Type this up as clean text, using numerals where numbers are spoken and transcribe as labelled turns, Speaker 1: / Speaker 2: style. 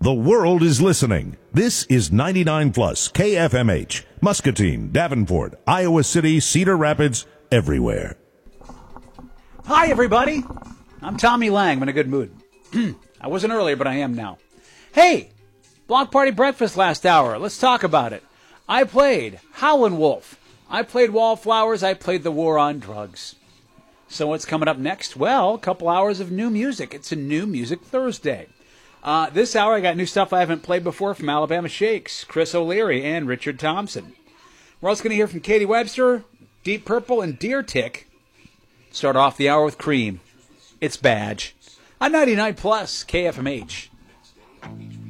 Speaker 1: The world is listening. This is 99 Plus KFMH, Muscatine, Davenport, Iowa City, Cedar Rapids, everywhere.
Speaker 2: Hi, everybody. I'm Tommy Lang. I'm in a good mood. I wasn't earlier, but I am now. Hey, Block Party Breakfast last hour. Let's talk about it. I played Howlin' Wolf. I played Wallflowers. I played The War on Drugs. So what's coming up next? Well, a couple hours of new music. It's a New Music Thursday. This hour, I got new stuff I haven't played before from Alabama Shakes, Chris O'Leary, and Richard Thompson. We're also going to hear from Katie Webster, Deep Purple, and Deer Tick. Start off the hour with Cream. It's Badge. On 99 Plus KFMH.